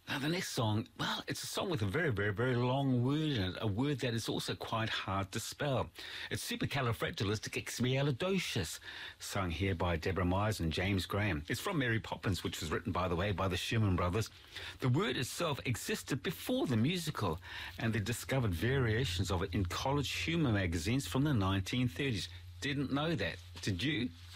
Now, the next song, well, it's a song with a very, very, very long word in it, a word that is also quite hard to spell. It's supercalifragilisticexpialidocious, sung here by Deborah Myers and James Graham. It's from Mary Poppins, which was written, by the way, by the Schumann brothers. The word itself existed before the musical, and they discovered variations of it in college humour magazines from the 1930s. Didn't know that. Did you?